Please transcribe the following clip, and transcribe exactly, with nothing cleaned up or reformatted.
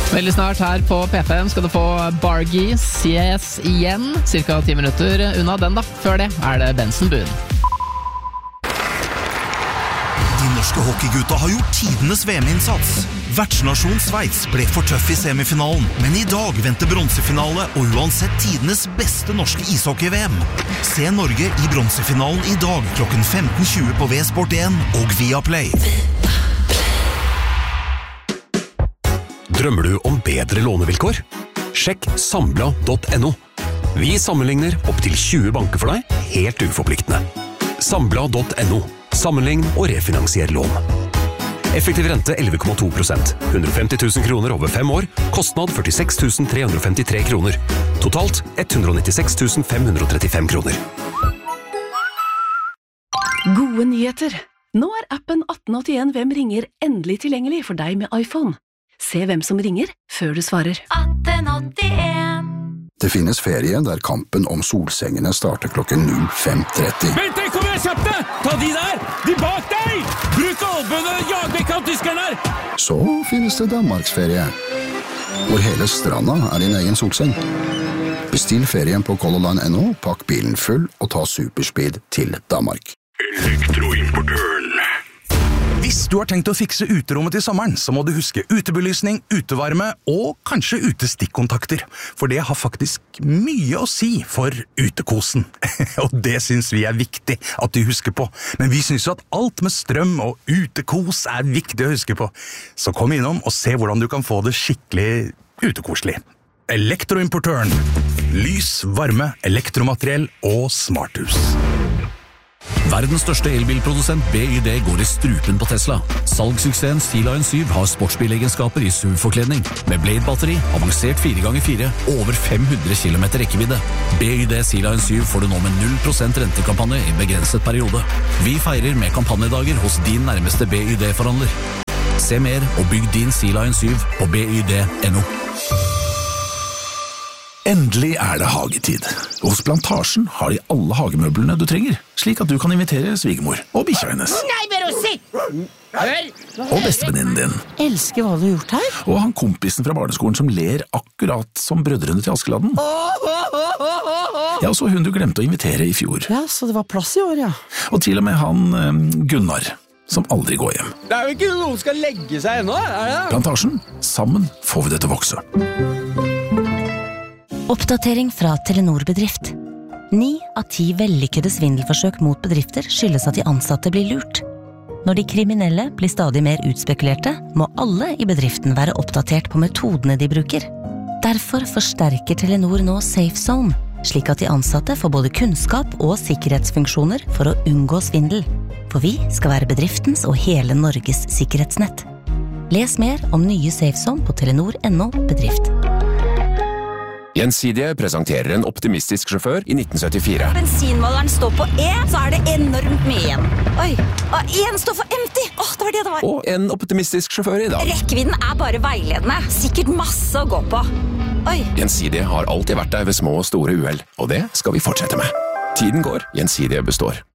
Veldig snart her på P fem skal du få Bargy ses igjen. Cirka ti minutter unna den da. Før det er det Benson Boone. De norske hockeygutta har gjort tidenes V M-innsats. Vertsnasjon Sveits ble for tøff i semifinalen, men i dag venter bronsefinale og uansett tidenes beste norske ishockey-V M. Se Norge i bronsefinalen i dag klokken femten tjue på V-Sport én og Viaplay. Drømmer du om bedre lånevilkår? Sjekk sambla punktum no. Vi sammenligner opp til tjue banker for deg, helt uforpliktende. sambla punktum no. Sammenlign og refinansier lån. Effektiv rente elleve komma to prosent. hundre og femti tusen kroner over fem år. Kostnad førtiseks tusen tre hundre og femtitre kroner. Totalt hundre og nittiseks tusen fem hundre og trettifem kroner. Gode nyheter! Nå er appen atten åttien Hvem ringer endelig tilgjengelig for deg med iPhone. Se hvem som ringer før du svarer. atten åttien Det finnes ferie der kampen om solsengene starter klokken null fem tretti. Vent, kom igjen, kjapt deg! Ta de der! De bak deg! Bruk albønene, jag vekk av tyskerne her! Så finnes det Danmarksferie, hvor hele stranda er din egen solseng. Bestill ferien på Color Line punktum no, pakk bilen full og ta superspeed til Danmark. Elektroimportøren. Hvis du har tenkt å fikse uterommet til sommeren, så må du huske utebelysning, utevarme og kanskje utestikkontakter. For det har faktisk mye å si for utekosen. Og det synes vi er viktig at du husker på. Men vi synes jo at alt med strøm og utekos er viktig å huske på. Så kom innom og se hvordan du kan få det skikkelig utekoselig. Elektroimportøren. Lys, varme, elektromateriell og smarthus. Verdens største elbilprodusent B Y D går i strupen på Tesla. Salgssuksessen Sea Lion syv har sportsbilegenskaper i S U V-forkledning. Med Blade-batteri, avansert fire ganger fire og over fem hundre kilometer rekkevidde. B Y D Sea Lion syv får du nå med null prosent rentekampanje i begrenset periode. Vi feirer med kampanjedager hos din nærmeste B Y D-forhandler. Se mer og bygg din Sea Lion syv på B Y D punktum no. Endelig er det hagetid. Hos Plantasjen har de alle hagemøblene du trenger, slik at du kan invitere svigermor og bikkja hennes. Nei, bare å sitte! Hør! Og bestevenninnen din. Elsker hva du har gjort her. Og han kompisen fra barneskolen som ler akkurat som brødrene til Askeladden. Ja, og så hun du glemte å invitere i fjor. Ja, så det var plass i år, ja. Og til og med han um, Gunnar, som aldri går hjem. Det er jo ikke noen som skal legge seg ennå, er det? Plantasjen, sammen får vi det til å vokse. Oppdatering fra Telenor Bedrift. Ni av ti vellykkede svindelforsøk mot bedrifter skyldes at de ansatte blir lurt. Når de kriminelle blir stadig mer utspekulerte, må alle i bedriften være oppdatert på metodene de bruker. Derfor forsterker Telenor nå Safe Zone, slik at de ansatte får både kunnskap og sikkerhetsfunksjoner for å unngå svindel. For vi skal være bedriftens og hele Norges sikkerhetsnett. Les mer om nye Safe Zone på telenor punktum no bedrift. Gjensidige presenterer en optimistisk sjåfør i nitten syttifire. Bensinmåleren står på E, så er det enormt mye igjen. Oi, og en står for empty. Åh, det var det det var. Og en optimistisk sjåfør i dag. Rekkevidden er bare veiledende. Sikkert masse å gå på. Oi. Gjensidige har alltid vært der ved små og store uhell, og det skal vi fortsette med. Tiden går, Gjensidige består.